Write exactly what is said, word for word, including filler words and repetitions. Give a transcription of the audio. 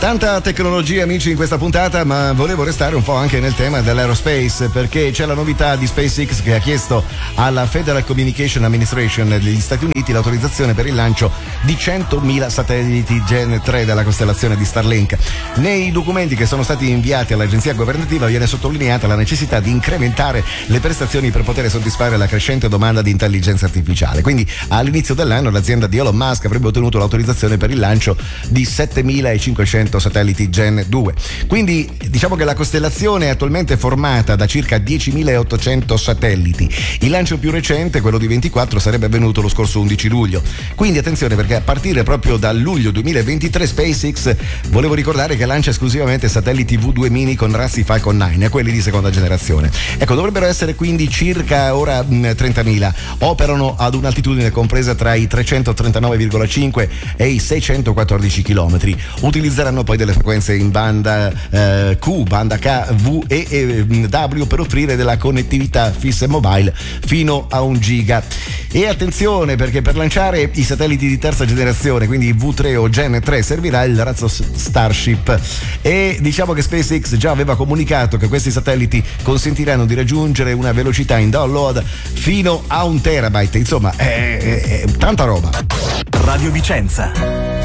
Tanta tecnologia, amici, in questa puntata, ma volevo restare un po' anche nel tema dell'aerospace, perché c'è la novità di SpaceX che ha chiesto alla Federal Communication Administration degli Stati Uniti l'autorizzazione per il lancio di centomila satelliti Gen tre della costellazione di Starlink. Nei documenti che sono stati inviati all'agenzia governativa viene sottolineata la necessità di incrementare le prestazioni per poter soddisfare la crescente domanda di intelligenza artificiale. Quindi all'inizio dell'anno l'azienda di Elon Musk avrebbe ottenuto l'autorizzazione per il lancio di settemilacinquecento satelliti Gen due. Quindi diciamo che la costellazione è attualmente formata da circa diecimilaottocento satelliti. Il lancio più recente, quello di ventiquattro, sarebbe avvenuto lo scorso undici luglio. Quindi attenzione, perché a partire proprio da luglio duemilaventitré SpaceX, volevo ricordare che lancia esclusivamente satelliti V due mini con razzi Falcon nove, quelli di seconda generazione. Ecco, dovrebbero essere quindi circa ora mh, trentamila. Operano ad un'altitudine compresa tra i trecentotrentanove virgola cinque e i seicentoquattordici chilometri. Utilizzeranno poi delle frequenze in banda eh, Q, banda K, V e, e W per offrire della connettività fissa e mobile fino a un giga. E attenzione, perché per lanciare i satelliti di terza generazione, quindi V tre o Gen tre, servirà il razzo Starship. E diciamo che SpaceX già aveva comunicato che questi satelliti consentiranno di raggiungere una velocità in download fino a un terabyte. Insomma, è, è, è tanta roba. Radio Vicenza.